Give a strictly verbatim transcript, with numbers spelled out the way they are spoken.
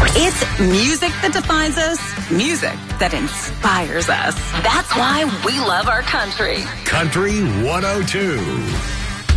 It's music that defines us, music that inspires us. That's why we love our country. Country one oh two.